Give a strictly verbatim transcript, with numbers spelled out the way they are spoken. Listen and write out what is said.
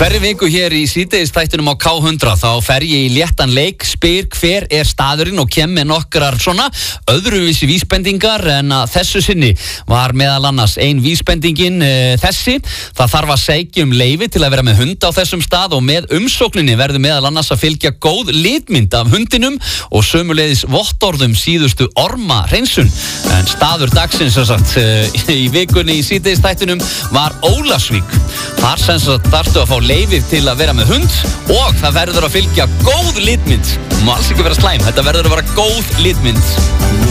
Hverri viku hér í síðdegisþættinum á K hundrað þá fer ég í léttan leik, spyr hver er staðurinn og kem með nokkrar svona öðruvísi vísbendingar en að þessu sinni var meðal annars ein vísbendingin e, þessi. Það þarf að sækja um leyfi til að vera með hund á þessum stað og með umsókninni verður meðal annars að fylgja góð litmynd af hundinum og sömuleiðis vottorðum síðustu orma hreinsun. En staður dagsins sem sagt e, í vikunni í síðdegisþættinum var Ólafsvík. Þar sem sagt þarftu að fá leyfi til að vera með hund og það verður að fylgja góð litmynd. Má alls ekki vera slæm, þetta verður að vera góð litmynd.